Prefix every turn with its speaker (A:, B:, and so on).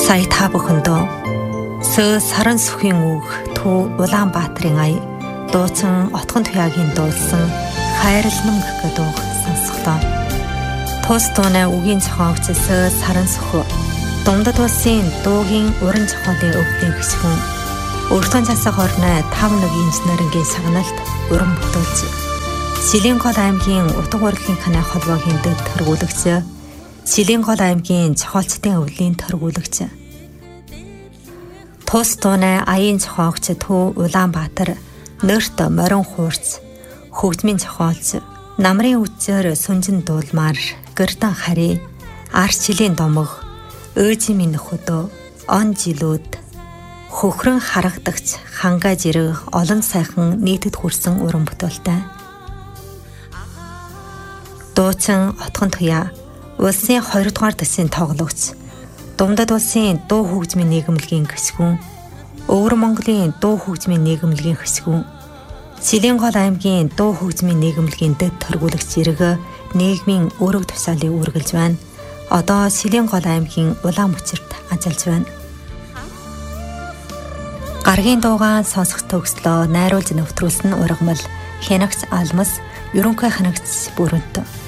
A: Сая та бүхэндөө Сөө Саран сүхийн үг Төв Улаанбаатарын ая дуучин Отгон Туяагийн дуулсан хайрлам гэх дуу сонсголоо. Тус дууны үгийн зохиогч Сөө Саран сүхөө Дундад улсын дуугийн уран зохиолын өвдний хэсгүүн өөртөө засах орны 5 инженерийн сагналт уран бүтээлч Силийн гол аймгийн утга урлагийн ханы холбоогийн дэд тэргүүлэгч Силийн гол аймгийн зохиолчдын өвлийн тэргүүлэгч Тус дууны аяын зохиогч Төв Улаанбаатар нэрт морин хуурц хөгжмийн зохиолч намрын үдээр сүнжин дуулмаар гэрдэн хари арчилийн домог өөжийн минь хөдөө он жилүүд хөхрөн харагдагч хангаа жирэг олон сайхан нийтэд хүрсэн уран бүтээлтэй. Дуучин Отгон Туяа улсын 2 дугаар дэсийн тоглогч Дундад улсын дуу хөгжмийн нийгэмлэгийн хэсгүүн Өвөр Монголын дуу хөгжмийн нийгэмлэгийн хэсгүүн Силийн гол аймгийн дуу хөгжмийн нийгэмлэгийн дэд тэргүүлэгч зэрэг нийгмийн өрөг тушаалыг үргэлж байна. Одоо Силийн гол аймгийн Улаанбаатарт ажиллаж байна. Гаргийн дуугаан сонсох төгслөө найруулж нэвтрүүлсэн ургамал Хянагч Алмас ерөнхий хянагч бүрэнт